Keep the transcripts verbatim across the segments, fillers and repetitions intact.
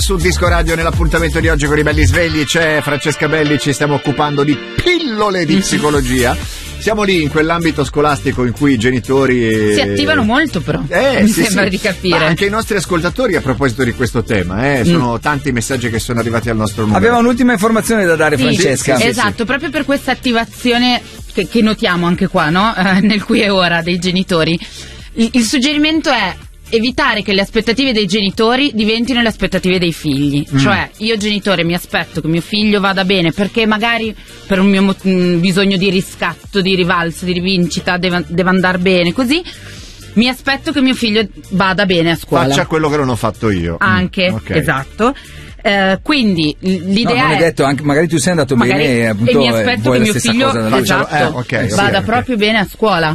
Su Disco Radio, nell'appuntamento di oggi con i belli svegli, c'è Francesca Belli, ci stiamo occupando di pillole di psicologia. Siamo lì in quell'ambito scolastico in cui i genitori si attivano molto, però eh, mi sì, sembra sì. di capire. Ma anche i nostri ascoltatori, a proposito di questo tema, eh, sono mm. tanti i messaggi che sono arrivati al nostro numero. Abbiamo un'ultima informazione da dare, sì, Francesca. sì, sì, esatto, sì. Proprio per questa attivazione che, che notiamo anche qua, no? Eh, nel qui e ora dei genitori. Il, il suggerimento è evitare che le aspettative dei genitori diventino le aspettative dei figli. Mm. Cioè, io genitore mi aspetto che mio figlio vada bene perché magari per un mio mh, bisogno di riscatto, di rivalsa, di rivincita deve, deve andare bene, così mi aspetto che mio figlio vada bene a scuola. Faccia quello che non ho fatto io. Anche, mm. okay. esatto. Uh, quindi l'idea no, non è detto, anche magari tu sei andato magari, bene e, appunto, e mi aspetto che mio figlio esatto, eh, okay, vada okay, proprio okay. bene a scuola.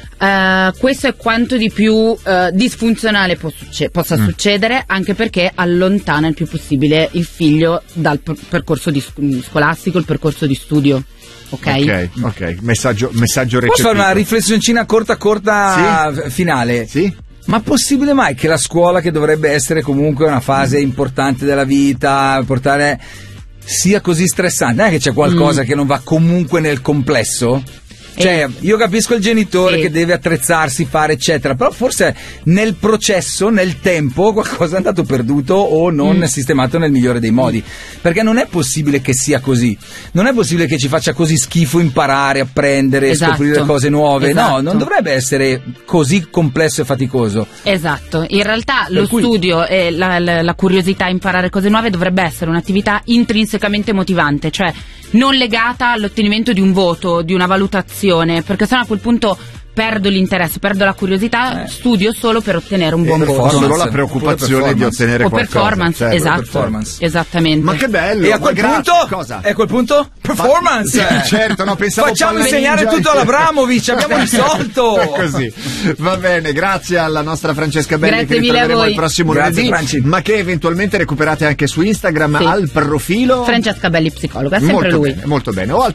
Uh, questo è quanto di più uh, disfunzionale può succe- possa mm. succedere, anche perché allontana il più possibile il figlio dal per- percorso di sc- scolastico, il percorso di studio. Ok, ok, ok. Messaggio, messaggio recepito. Posso fare una riflessioncina corta corta sì? finale? Sì. Ma possibile mai che la scuola, che dovrebbe essere comunque una fase importante della vita, portare, sia così stressante? Non è che c'è qualcosa mm. che non va comunque nel complesso? Cioè, io capisco il genitore sì. che deve attrezzarsi, fare eccetera, però forse nel processo, nel tempo, qualcosa è andato perduto o non mm. sistemato nel migliore dei modi, perché non è possibile che sia così, non è possibile che ci faccia così schifo imparare, apprendere, esatto. scoprire cose nuove, esatto. no, non dovrebbe essere così complesso e faticoso. Esatto, in realtà per lo cui... studio e la, la, la curiosità a imparare cose nuove dovrebbe essere un'attività intrinsecamente motivante, cioè non legata all'ottenimento di un voto, di una valutazione, perché sennò a quel punto perdo l'interesse, perdo la curiosità, eh. studio solo per ottenere un buon voto. Ho solo la preoccupazione di ottenere o qualcosa. Performance, certo, esatto, performance. esattamente. Ma che bello! E a quel punto? Cosa? E a quel punto? Performance! Ma, certo, no, pensavo facciamo insegnare ninja. tutto all'Abramovic, abbiamo risolto! Così. Va bene, grazie alla nostra Francesca Belli, grazie che ritroveremo il prossimo grazie, lunedì, ma che eventualmente recuperate anche su Instagram sì. al profilo Francesca Belli Psicologa, sempre molto lui. Bene, molto bene. O al